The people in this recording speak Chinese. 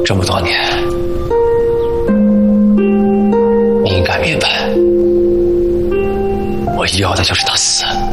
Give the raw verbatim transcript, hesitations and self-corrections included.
这么多年，你应该明白，我要的就是他死。